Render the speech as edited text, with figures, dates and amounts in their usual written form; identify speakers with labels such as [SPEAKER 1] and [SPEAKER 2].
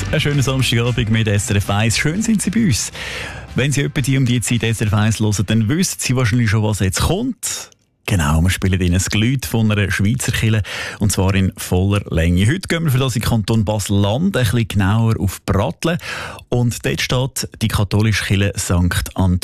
[SPEAKER 1] Einen schönen Samstagabend mit SRF 1. Schön sind Sie bei uns. Wenn Sie etwa um die Zeit SRF 1 hören, dann wissen Sie wahrscheinlich schon, was jetzt kommt. Genau, wir spielen Ihnen das Gelüt von einer Schweizer Kirche, und zwar in voller Länge. Heute gehen wir für das in Kanton Basel-Land ein bisschen genauer auf Pratteln. Und dort steht die katholische Kirche St. Anton.